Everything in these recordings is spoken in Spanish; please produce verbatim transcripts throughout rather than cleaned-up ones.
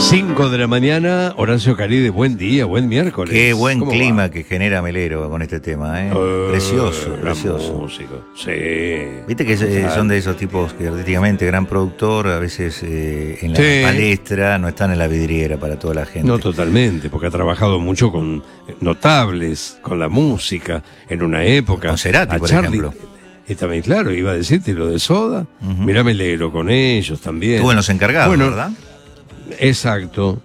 cinco de la mañana, Horacio Caride, buen día, buen miércoles. Qué buen clima va? que genera Melero con este tema, ¿eh? Uh, precioso, precioso. Músico. Sí. Viste que eh, son de esos tipos que artísticamente, gran productor, a veces eh, en la sí. palestra, no están en la vidriera para toda la gente. No, totalmente, porque ha trabajado mucho con notables, con la música, en una época. Con Cerati, a por Charlie, ejemplo. Y también, claro, iba a decirte lo de Soda. Uh-huh. Mirá Melero con ellos también. Estuvo en Los Encargados, bueno, ¿verdad? Exacto,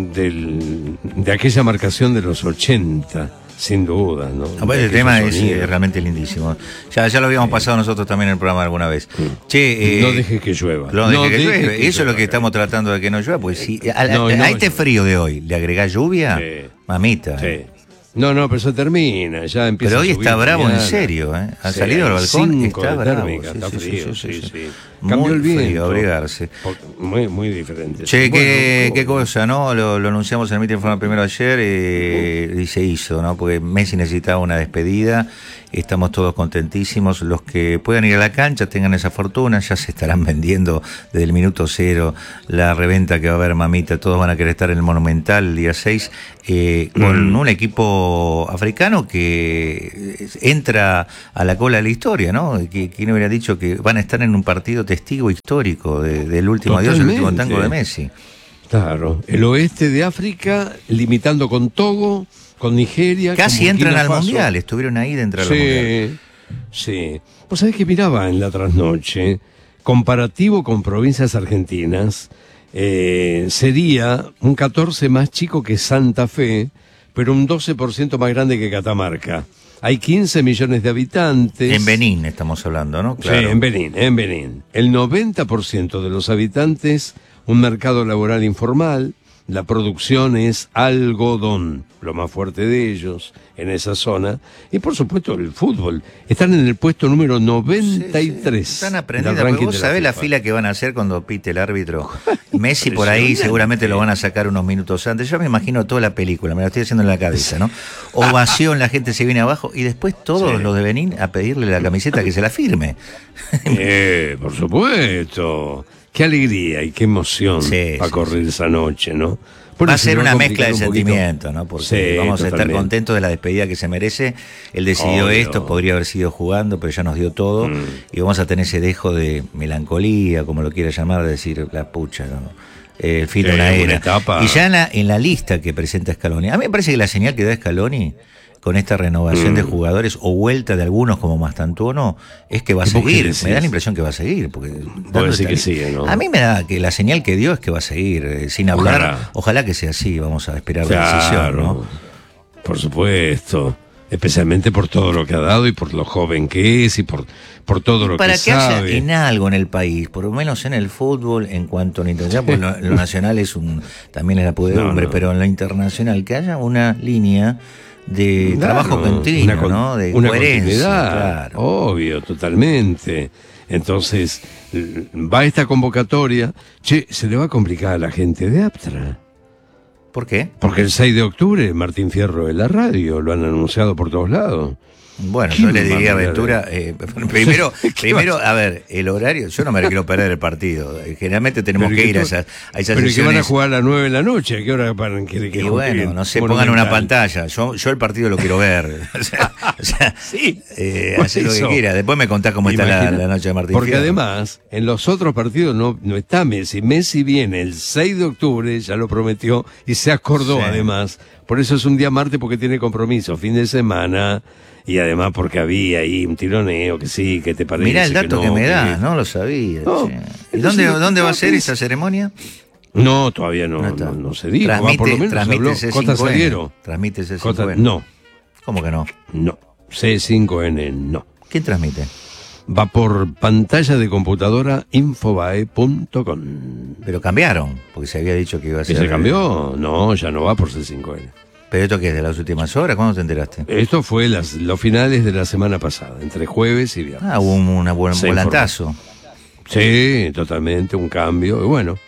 del, de aquella marcación de los ochenta, sin duda, ¿no? Ah, pues el tema es, es realmente lindísimo. Ya, ya lo habíamos sí. pasado nosotros también en el programa alguna vez. Sí. Che, eh, no dejes que llueva. No, no deje que deje llueve. que Eso llueva, es lo que estamos tratando de que no llueva. Pues si a, no, a, no, a este yo... frío de hoy le agregás lluvia, sí. mamita. Sí. Eh. No, no, pero eso termina, ya empieza. Pero hoy a subir está bravo mañana. En serio, ¿eh? Ha sí, salido al balcón, está bravo. Térmica, sí, está sí, frío, sí, sí, sí, sí. Cambió muy el viento. Frío, abrigarse. Muy, muy diferente. Che, bueno, qué, no, qué cosa, ¿no? Lo, lo anunciamos en el meeting primero ayer eh, y se hizo, ¿no? Porque Messi necesitaba una despedida. Estamos todos contentísimos. Los que puedan ir a la cancha, tengan esa fortuna, ya se estarán vendiendo desde el minuto cero la reventa que va a haber, mamita. Todos van a querer estar en el Monumental el día seis, eh, con mm. un equipo africano que entra a la cola de la historia, ¿no? ¿Quién hubiera dicho que van a estar en un partido testigo histórico de, del último adiós, el último tango de Messi? Claro, el oeste de África, limitando con Togo, con Nigeria. Casi con entran al Faso. Mundial, estuvieron ahí dentro sí, del Mundial. Sí, vos sabés que miraba en la trasnoche, comparativo con provincias argentinas, eh, sería un catorce más chico que Santa Fe, pero un doce por ciento más grande que Catamarca. Hay quince millones de habitantes. En Benín estamos hablando, ¿no? Claro. Sí, en Benín, en Benín. El noventa por ciento de los habitantes, un mercado laboral informal. La producción es algodón, lo más fuerte de ellos en esa zona. Y por supuesto el fútbol. Están en el puesto número noventa y tres. Sí, sí. Están aprendiendo. Pero vos sabés la, la fila que van a hacer cuando pite el árbitro. Messi por ahí seguramente lo van a sacar unos minutos antes. Yo me imagino toda la película, me la estoy haciendo en la cabeza, ¿no? Ovación, la gente se viene abajo y después todos sí. los de Benín a pedirle la camiseta que se la firme. Eh, por supuesto. Qué alegría y qué emoción sí, va a correr sí, esa noche, ¿no? Por va a ser una mezcla de sentimientos, ¿no? Porque sí, vamos totalmente. a estar contentos de la despedida que se merece. Él decidió Obvio. esto, podría haber sido jugando, pero ya nos dio todo. Mm. Y vamos a tener ese dejo de melancolía, como lo quiera llamar, de decir la pucha, ¿no? El fin de sí, una era. Una etapa. Y ya en la, en la lista que presenta Scaloni, a mí me parece que la señal que da Scaloni con esta renovación mm. de jugadores o vuelta de algunos como Mastantuono es que va a seguir. Me da la impresión que va a seguir. Porque decir que sigue, ¿no? A mí me da que la señal que dio es que va a seguir eh, sin hablar. Ojalá. Ojalá que sea así. Vamos a esperar claro, la decisión, ¿no? Por supuesto. Especialmente por todo lo que ha dado y por lo joven que es y por, por todo lo Para que, que sabe. haya en algo en el país, por lo menos en el fútbol, en cuanto a lo internacional, porque lo, lo nacional es un también es la pudedumbre, no, no. pero en lo internacional, que haya una línea de claro, trabajo continuo, una, ¿no? De una coherencia, claro. Obvio, totalmente. Entonces, va esta convocatoria. Che, se le va a complicar a la gente de Aptra. ¿Por qué? Porque el seis de octubre, Martín Fierro en la radio, lo han anunciado por todos lados. Bueno, yo le diría a Ventura, eh, primero, primero, a ver, el horario, yo no me quiero perder el partido. Generalmente tenemos que ir a esas, a esas pero sesiones. Pero que van a jugar a las nueve de la noche, ¿a qué hora van que, que Y bueno, no sé, pongan una pantalla. Yo, yo el partido lo quiero ver. O sea, o sea sí, eh, hacer lo que quiera. Después me contás cómo Imagina, está la, la noche de Martín Porque Fierro. Además, en los otros partidos no, no está Messi. Messi viene el seis de octubre, ya lo prometió, y se acordó sí. además. Por eso es un día martes porque tiene compromiso, fin de semana. Y además porque había ahí un tironeo, que sí, que te parece. Mirá el dato que, no, que me que... da, no lo sabía. No, ¿Y dónde, dónde va a ser esa ceremonia? No, todavía no, no, no, no se dijo. Transmite, ah, por lo menos transmite C cinco N. Cota Salguero. Transmite C cinco N. Cota, no. ¿Cómo que no? No. C cinco N, no. ¿Quién transmite? Va por pantalla de computadora infobae punto com. Pero cambiaron, porque se había dicho que iba a ser. ¿Y se cambió? No, ya no va por C cinco N. ¿Pero esto qué es de las últimas horas? ¿Cuándo te enteraste? Esto fue las, los finales de la semana pasada, entre jueves y viernes. Ah, hubo un una buen volantazo. Sí, totalmente, un cambio. Y bueno,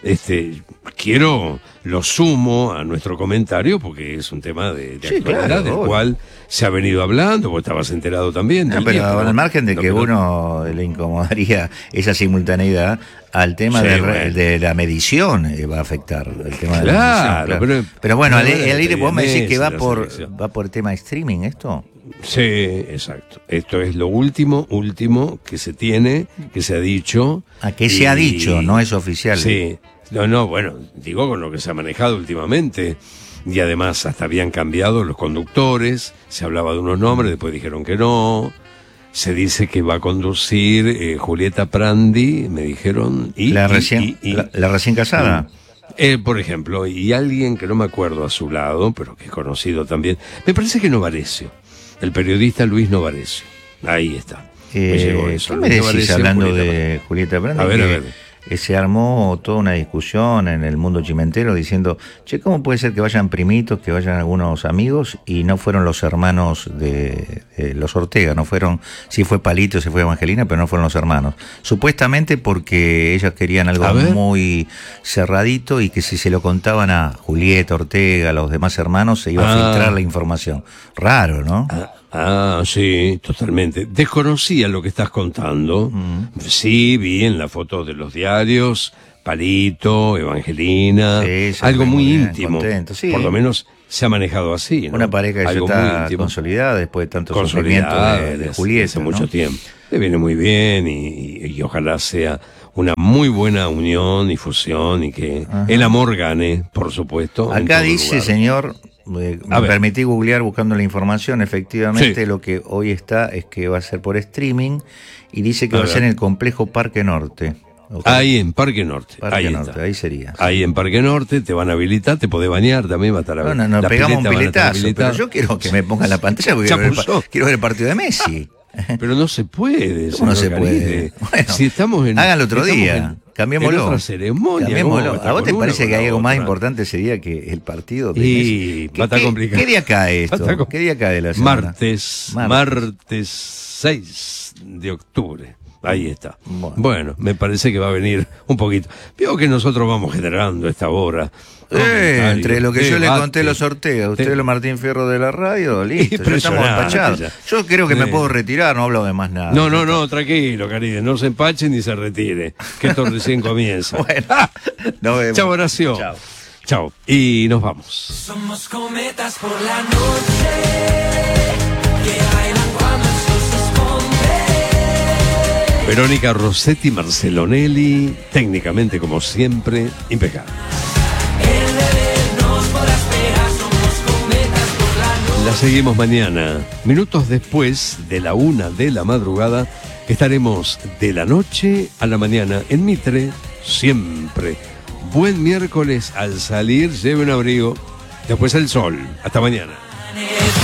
este, quiero, lo sumo a nuestro comentario porque es un tema de, de Sí, actualidad, claro, del obvio. cual se ha venido hablando, vos estabas enterado también. No, del pero día, al margen de lo que no- uno le incomodaría esa simultaneidad, al tema Sí, de, bueno. de la medición eh, va a afectar el tema de la Claro, medición. pero- pero bueno, pero al, bueno, al ir, vos me decís que va la por selección. va por tema streaming esto. Sí, exacto. Esto es lo último, último que se tiene, que se ha dicho. ¿A qué se ha dicho? No es oficial. Sí. No, no, bueno, digo con lo que se ha manejado últimamente. Y además hasta habían cambiado los conductores, se hablaba de unos nombres, después dijeron que no. Se dice que va a conducir eh, Julieta Prandi, me dijeron. Y, La y- recién, y- y- la, la recién casada. eh, por ejemplo, y alguien que no me acuerdo a su lado, pero que es conocido también, me parece que Novarecio, el periodista Luis Novarecio. Ahí está. Me llegó Eh, eso, ¿Qué Luis me decís Novarecio, hablando Julieta de Julieta Prandi? A ver, a que, ver. eh, se armó toda una discusión en el mundo chimentero diciendo, che, ¿cómo puede ser que vayan primitos, que vayan algunos amigos y no fueron los hermanos de, de los Ortega? No fueron, sí fue Palito, se fue Evangelina, pero no fueron los hermanos. Supuestamente porque ellas querían algo A ver. muy cerradito y que si se lo contaban a Julieta, Ortega, a los demás hermanos, se iba a Ah. filtrar la información. Raro, ¿no? Ah, ah, sí, totalmente. Desconocía lo que estás contando. Mm. Sí, vi en la foto de los diarios, Palito, Evangelina, Sí, se algo ve muy muy bien, íntimo. contento, sí. Por lo menos se ha manejado así, ¿no? Una pareja que ya algo muy está íntimo. consolidada después de tanto sufrimiento Consolidada de, de desde- Julieta, hace ¿no? mucho tiempo. Le viene muy bien y, y- y ojalá sea una muy buena unión y fusión y que Ajá. el amor gane, por supuesto. en Acá todo dice, lugar. señor, eh, A me ver. permití googlear buscando la información, efectivamente Sí. lo que hoy está es que va a ser por streaming y dice que A va a ser ver. en el complejo Parque Norte. ¿Ok? Ahí en Parque Norte. Parque ahí Norte, está. ahí sería. Ahí en Parque Norte te van a habilitar, te podés bañar también, va a estar Bueno, nos la pegamos un pileta van a estar piletazo, pero habilitadas. yo quiero que me pongan la pantalla porque Ya quiero ver, el pa- puso. quiero ver el partido de Messi. Pero no se puede, ¿Cómo no señor se puede? Caride. Bueno, si estamos en, háganlo otro estamos día, en- cambiémoslo. En otra ceremonia. Cambiémoslo. ¿cómo va estar ¿A vos con te una parece con que la hay algo más otra? importante ese día que el partido de Y Messi? va a estar ¿Qué- complicado. ¿Qué día cae Va a estar esto? com- ¿Qué día cae la semana? Martes, Martes. martes seis de octubre. Ahí está. Bueno. Bueno. me parece que va a venir un poquito. Veo que nosotros vamos generando a esta hora. Eh, comentarios, entre lo que yo le debate. conté a los sorteos, usted Te- lo Martín Fierro de la radio, listo, ya estamos Impresionante, empachados. ya. Yo creo que me Sí. puedo retirar, no hablo de más nada. No, no, no, tranquilo, Caride, no se empache ni se retire, que esto recién comienza. Bueno, nos vemos. Chao, Horacio. Chao. Chao. Y nos vamos. Somos cometas por la noche que bailan cuando el sol se esconde. Verónica Rossetti, Marcelonelli, técnicamente como siempre, impecable. El deber nos podrá esperar. Somos cometas por la noche. La seguimos mañana. Minutos después de la una de la madrugada, estaremos de la noche a la mañana en Mitre, siempre. Buen miércoles, al salir lleve un abrigo, después el sol. Hasta mañana.